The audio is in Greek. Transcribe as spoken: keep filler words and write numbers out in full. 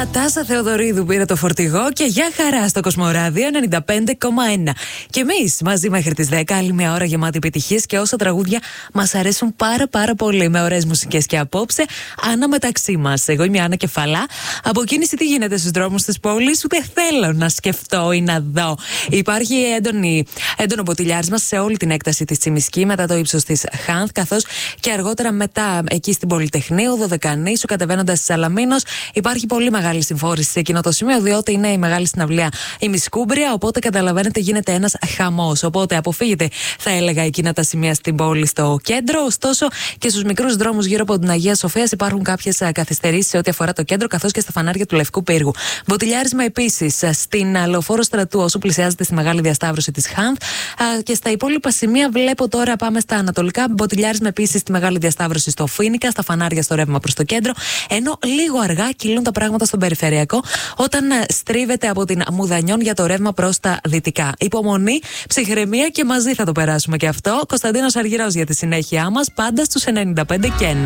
Νατάσα Θεοδωρίδου πήρε το φορτηγό και για χαρά στο Κοσμοράδιο ενενήντα πέντε κόμμα ένα. Και εμείς μαζί μέχρι τις δέκα, άλλη μια ώρα γεμάτη επιτυχίες και όσα τραγούδια μας αρέσουν πάρα πάρα πολύ, με ωραίες μουσικές και απόψε, Άννα μεταξύ μας. Εγώ είμαι η Άννα Κεφαλά. Από κίνηση τι γίνεται στους δρόμους της πόλης, ούτε θέλω να σκεφτώ ή να δω. Υπάρχει έντονη, έντονο μποτιλιάρισμα σε όλη την έκταση της Τσιμισκή μετά το ύψος της Χάνθ, καθώς και αργότερα μετά εκεί στην Πολυτεχνείου, Δωδεκανήσου, κατεβαίνοντας στη Σαλαμίνος. Υπάρχει πολύ μεγάλη συμφόρηση σε εκείνο το σημείο, διότι είναι η μεγάλη συναυλία η Μισκούμπρια. Οπότε καταλαβαίνετε, γίνεται ένας χαμός. Οπότε αποφύγετε, θα έλεγα, εκείνα τα σημεία στην πόλη στο κέντρο. Ωστόσο, και στους μικρούς δρόμους γύρω από την Αγία Σοφίας υπάρχουν κάποιες καθυστερήσεις σε ό,τι αφορά το κέντρο, καθώς και στα φανάρια του Λευκού Πύργου. Μποτιλιάρισμα επίσης στην Λεωφόρο Στρατού, όσο πλησιάζεται στη μεγάλη διασταύρωση της Χάνθ. Και στα υπόλοιπα σημεία, βλέπω τώρα πάμε στα ανατολικά. Μποτιλιάρισμα επίσης στη μεγάλη διασταύρωση στο Φοίνικα, στα φανάρια στο ρεύμα προς το κέντρο. Ενώ λίγο αργά κυλούν τα πράγματα στον περιφερειακό, όταν στρίβεται από την Μουδανιών για το ρεύμα προς τα δυτικά. Υπομονή, ψυχραιμία και μαζί θα το περάσουμε και αυτό. Κωνσταντίνος Αργυρός για τη συνέχεια μας, πάντα στους ενενήντα πέντε και ένα.